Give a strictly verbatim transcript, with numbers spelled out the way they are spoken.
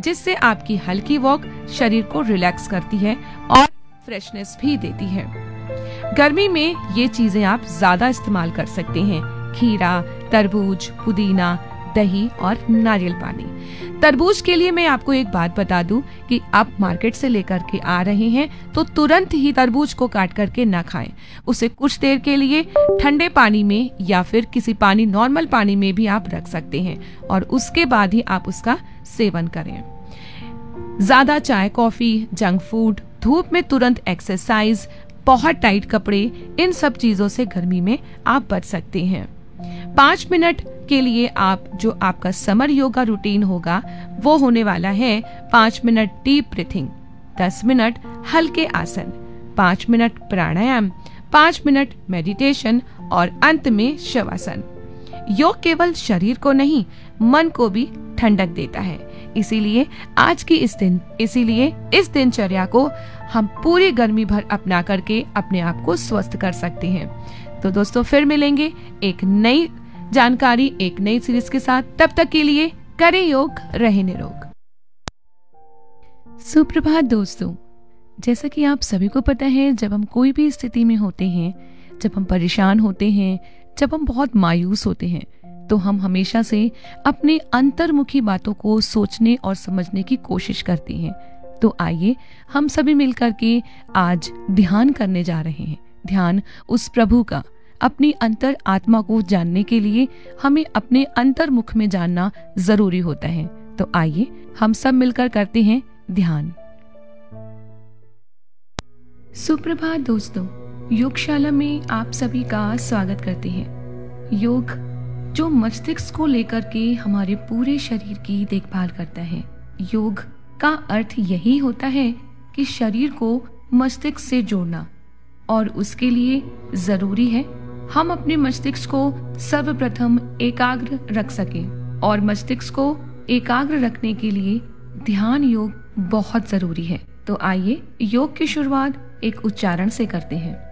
जिससे आपकी हल्की वॉक शरीर को रिलैक्स करती है और फ्रेशनेस भी देती है। गर्मी में ये चीजें आप ज्यादा इस्तेमाल कर सकते हैं। खीरा, तरबूज, पुदीना, दही और नारियल पानी। तरबूज के लिए मैं आपको एक बात बता दूं कि आप मार्केट से लेकर के आ रहे हैं तो तुरंत ही तरबूज को काट करके ना खाएं। उसे कुछ देर के लिए ठंडे पानी में या फिर किसी पानी नॉर्मल पानी में भी आप रख सकते हैं और उसके बाद ही आप उसका सेवन करें। ज्यादा चाय, कॉफी, जंक फूड, धूप में तुरंत एक्सरसाइज, बहुत टाइट कपड़े, इन सब चीजों से गर्मी में आप बच सकते हैं। पाँच मिनट के लिए आप जो आपका समर योगा रूटीन होगा वो होने वाला है पाँच मिनट डीप ब्रीथिंग, दस मिनट हल्के आसन, पाँच मिनट प्राणायाम, पाँच मिनट मेडिटेशन और अंत में शवासन। योग केवल शरीर को नहीं, मन को भी ठंडक देता है। इसीलिए आज की इस दिन इसीलिए इस दिनचर्या को हम पूरी गर्मी भर अपना करके अपने आप को स्वस्थ कर सकते हैं। तो दोस्तों फिर मिलेंगे एक नई जानकारी, एक नई सीरीज के साथ। तब तक के लिए करें योग, रहे निरोग। सुप्रभात दोस्तों, जैसा कि आप सभी को पता है, जब हम कोई भी स्थिति में होते हैं, जब हम परेशान होते हैं, जब हम बहुत मायूस होते हैं, तो हम हमेशा से अपने अंतर्मुखी बातों को सोचने और समझने की कोशिश करते हैं। तो आइए हम सभी मिलकर के आज ध्यान करने जा रहे हैं। ध्यान उस प्रभु का, अपनी अंतर आत्मा को जानने के लिए हमें अपने अंतर्मुख में जानना जरूरी होता है। तो आइए हम सब मिलकर करते हैं ध्यान। सुप्रभात दोस्तों, योगशाला में आप सभी का स्वागत करते हैं। योग जो मस्तिष्क को लेकर के हमारे पूरे शरीर की देखभाल करता है। योग का अर्थ यही होता है कि शरीर को मस्तिष्क से जोड़ना, और उसके लिए जरूरी है हम अपने मस्तिष्क को सर्वप्रथम एकाग्र रख सकें। और मस्तिष्क को एकाग्र रखने के लिए ध्यान योग बहुत जरूरी है। तो आइए योग की शुरुआत एक उच्चारण से करते हैं।